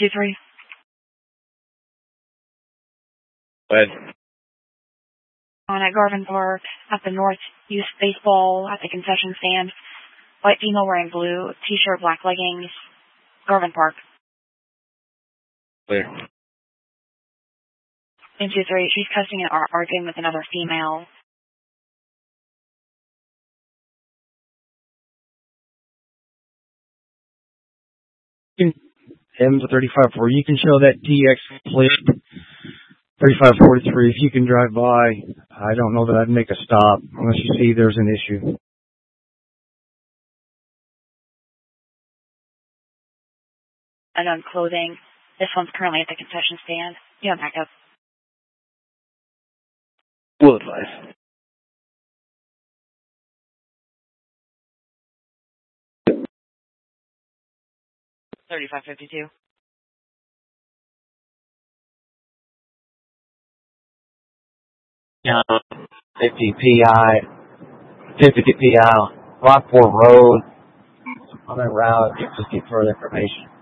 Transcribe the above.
123. Go ahead. On at Garvin Park, at the North Youth Baseball, at the concession stand. White female wearing blue, t-shirt, black leggings. Garvin Park. Clear. 123. She's cussing and arguing with another female. M35-4, you can show that DX plate 3543. If you can drive by, I don't know that I'd make a stop unless you see there's an issue. And on clothing. This one's currently at the concession stand. Yeah, back up. Will advise. $35.52. Yeah, 50 PI, Rockport Road, on that route, just get further information.